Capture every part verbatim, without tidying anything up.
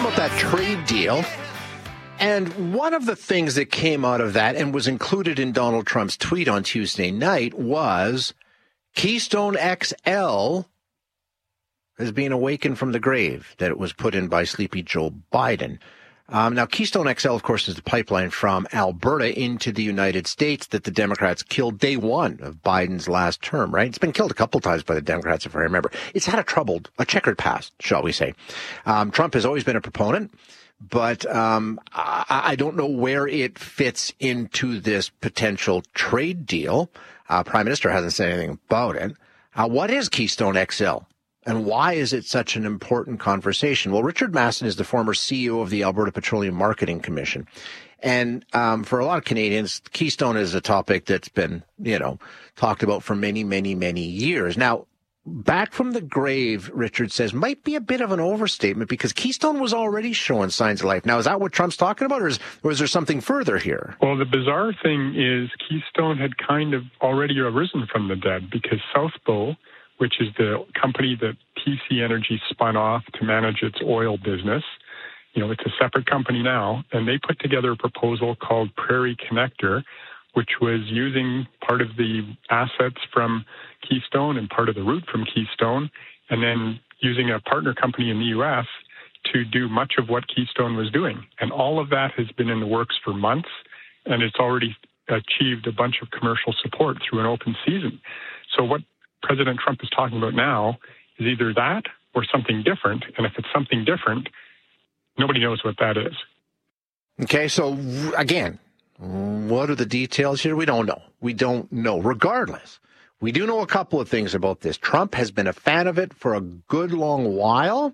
about that trade deal. And one of the things that came out of that and was included in Donald Trump's tweet on Tuesday night was Keystone X L is being awakened from the grave that it was put in by sleepy Joe Biden. Um, now, Keystone X L, of course, is the pipeline from Alberta into the United States that the Democrats killed day one of Biden's last term, right? It's been killed a couple times by the Democrats, if I remember. It's had a troubled, a checkered past, shall we say. Um, Trump has always been a proponent, but um, I, I don't know where it fits into this potential trade deal. Uh, Prime Minister hasn't said anything about it. Uh, what is Keystone X L? And why is it such an important conversation? Well, Richard Masson is the former C E O of the Alberta Petroleum Marketing Commission. And um, for a lot of Canadians, Keystone is a topic that's been, you know, talked about for many, many, many years. Now, back from the grave, Richard says, might be a bit of an overstatement because Keystone was already showing signs of life. Now, is that what Trump's talking about, or is, or is there something further here? Well, the bizarre thing is Keystone had kind of already arisen from the dead because South Bow, which is the company that T C Energy spun off to manage its oil business. You know, it's a separate company now, and they put together a proposal called Prairie Connector, which was using part of the assets from Keystone and part of the route from Keystone, and then using a partner company in the U S to do much of what Keystone was doing. And all of that has been in the works for months, and it's already achieved a bunch of commercial support through an open season. So what President Trump is talking about now is either that or something different. And if it's something different, nobody knows what that is. Okay, so again, what are the details here? We don't know. We don't know. Regardless, we do know a couple of things about this. Trump has been a fan of it for a good long while.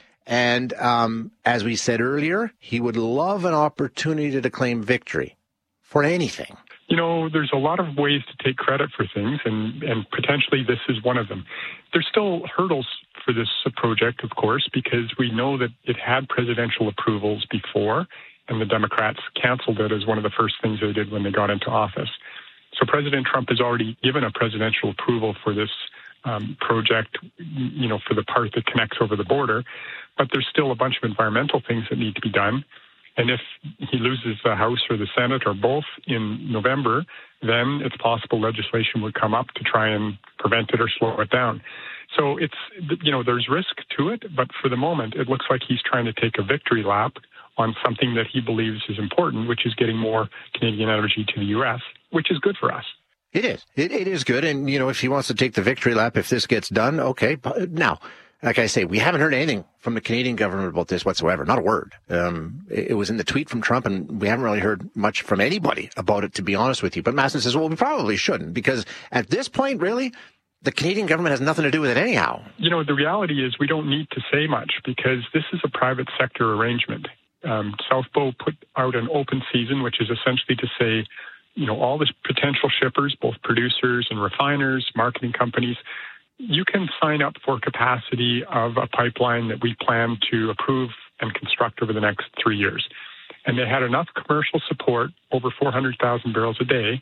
And um, as we said earlier, he would love an opportunity to claim victory for anything. You know, there's a lot of ways to take credit for things, and, and potentially this is one of them. There's still hurdles for this project, of course, because we know that it had presidential approvals before, and the Democrats canceled it as one of the first things they did when they got into office. So President Trump has already given a presidential approval for this um, project, you know, for the part that connects over the border, but there's still a bunch of environmental things that need to be done. And if he loses the House or the Senate or both in November, then it's possible legislation would come up to try and prevent it or slow it down. So it's, you know, there's risk to it, but for the moment, it looks like he's trying to take a victory lap on something that he believes is important, which is getting more Canadian energy to the U S, which is good for us. It is. It, it is good. And, you know, if he wants to take the victory lap, if this gets done, okay. Now, like I say, we haven't heard anything from the Canadian government about this whatsoever. Not a word. Um, it, it was in the tweet from Trump, and we haven't really heard much from anybody about it, to be honest with you. But Masson says, well, we probably shouldn't, because at this point, really, the Canadian government has nothing to do with it anyhow. You know, the reality is we don't need to say much because this is a private sector arrangement. Um, South Bow put out an open season, which is essentially to say, you know, all the potential shippers, both producers and refiners, marketing companies, you can sign up for capacity of a pipeline that we plan to approve and construct over the next three years. And they had enough commercial support, over four hundred thousand barrels a day,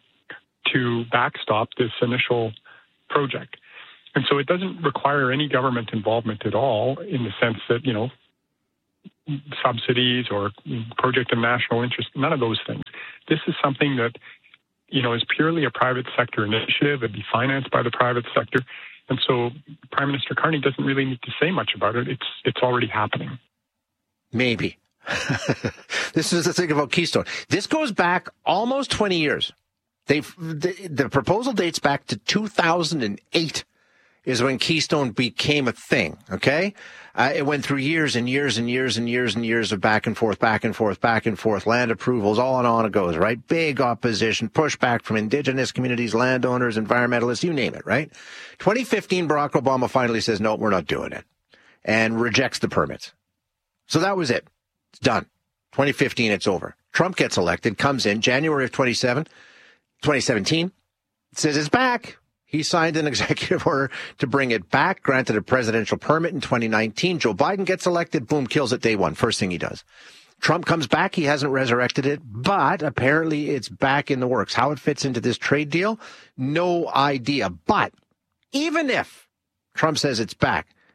to backstop this initial project. And so it doesn't require any government involvement at all in the sense that, you know, subsidies or project of national interest, none of those things. This is something that, you know, is purely a private sector initiative. It'd be financed by the private sector. And so Prime Minister Carney doesn't really need to say much about it. It's it's already happening. Maybe. This is the thing about Keystone. This goes back almost twenty years. They've, the, the proposal dates back to two thousand eight is when Keystone became a thing, okay? Uh, it went through years and years and years and years and years of back and forth, back and forth, back and forth, land approvals, on and on it goes, right? Big opposition, pushback from indigenous communities, landowners, environmentalists, you name it, right? twenty fifteen, Barack Obama finally says, no, we're not doing it, and rejects the permits. So that was it. It's done. twenty fifteen, it's over. Trump gets elected, comes in January of twenty seventeen, says it's back. He signed an executive order to bring it back, granted a presidential permit in twenty nineteen. Joe Biden gets elected, boom, kills it day one. First thing he does. Trump comes back. He hasn't resurrected it, but apparently it's back in the works. How it fits into this trade deal, no idea. But even if Trump says it's back,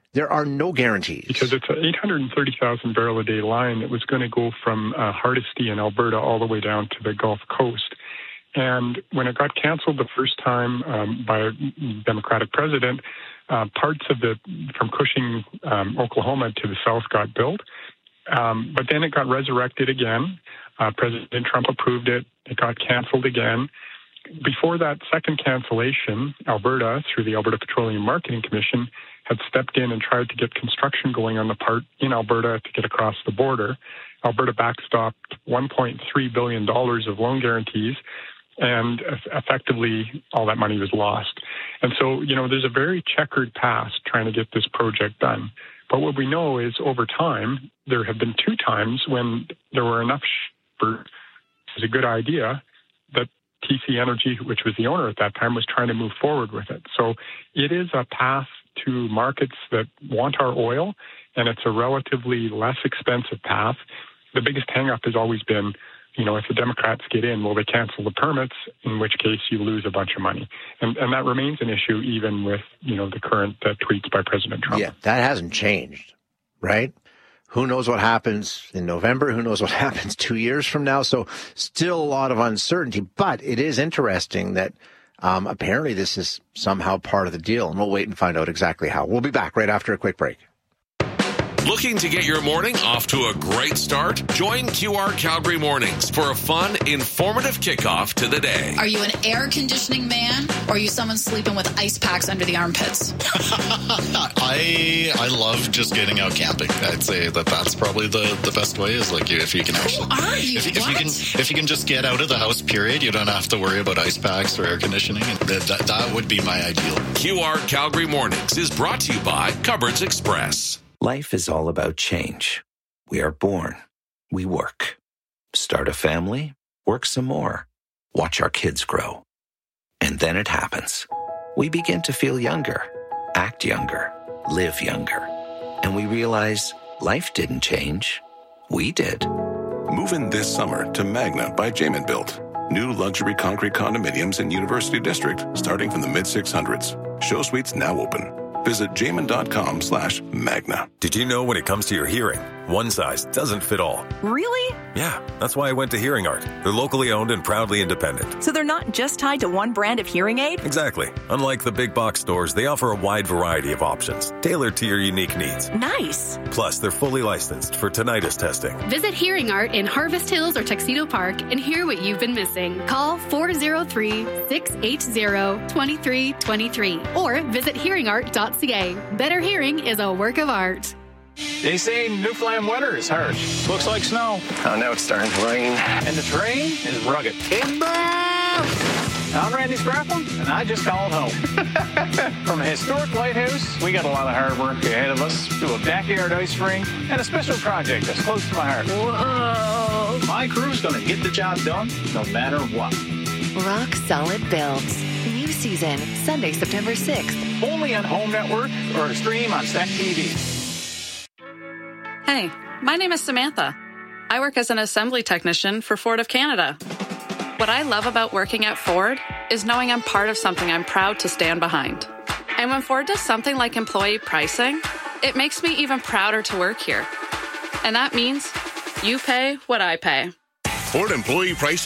There are no guarantees. Because it's an eight hundred thirty thousand barrel a day line that was going to go from uh, Hardisty in Alberta all the way down to the Gulf Coast. And when it got canceled the first time um, by a Democratic president, uh, parts of the, from Cushing, um, Oklahoma to the south got built. Um, but then it got resurrected again. Uh, President Trump approved it. It got canceled again. Before that second cancellation, Alberta, through the Alberta Petroleum Marketing Commission, had stepped in and tried to get construction going on the part in Alberta to get across the border. Alberta backstopped one point three billion dollars of loan guarantees, and effectively all that money was lost. And so, you know, there's a very checkered past trying to get this project done. But what we know is over time, there have been two times when there were enough for it was a good idea that T C Energy, which was the owner at that time, was trying to move forward with it. So it is a path to markets that want our oil, and it's a relatively less expensive path. The biggest hang-up has always been, you know, if the Democrats get in, will they cancel the permits, in which case you lose a bunch of money. And, and that remains an issue even with, you know, the current uh, tweets by President Trump. Yeah, that hasn't changed, right? Who knows what happens in November? Who knows what happens two years from now? So still a lot of uncertainty, but it is interesting that um, apparently this is somehow part of the deal, and we'll wait and find out exactly how. We'll be back right after a quick break. Looking to get your morning off to a great start? Join Q R Calgary Mornings for a fun, informative kickoff to the day. Are you an air conditioning man, or are you someone sleeping with ice packs under the armpits? I I love just getting out camping. I'd say that that's probably the, the best way, is like if you can actually... Who are you? If, if what? you can if you can just get out of the house, period, you don't have to worry about ice packs or air conditioning. That, that, that would be my ideal. Q R Calgary Mornings is brought to you by Cupboards Express. Life is all about change. We are born. We work. Start a family. Work some more. Watch our kids grow. And then it happens. We begin to feel younger, act younger, live younger. And we realize life didn't change. We did. Move in this summer to Magna by Jamin Built. New luxury concrete condominiums in University District starting from the mid six hundreds. Show suites now open. Visit jamin.com slash magna. Did you know when it comes to your hearing, one size doesn't fit all? Really? Yeah, that's why I went to Hearing Art. They're locally owned and proudly independent. So they're not just tied to one brand of hearing aid? Exactly. Unlike the big box stores, they offer a wide variety of options, tailored to your unique needs. Nice. Plus, they're fully licensed for tinnitus testing. Visit Hearing Art in Harvest Hills or Tuxedo Park and hear what you've been missing. Call four oh three, six eight zero, two three two three or visit hearing art dot c a. Better hearing is a work of art. They say Newfoundland weather is harsh. Looks like snow. Oh, now it's starting to rain. And the terrain is rugged. I'm Randy Stratham, and I just called home. From a historic lighthouse, we got a lot of hard work ahead of us, to a backyard ice rink, and a special project that's close to my heart. Whoa! My crew's going to get the job done, no matter what. Rock Solid Builds. New season, Sunday, September sixth. Only on Home Network or stream on Stack T V. Hey, my name is Samantha. I work as an assembly technician for Ford of Canada. What I love about working at Ford is knowing I'm part of something I'm proud to stand behind. And when Ford does something like employee pricing, it makes me even prouder to work here. And that means you pay what I pay. Ford employee pricing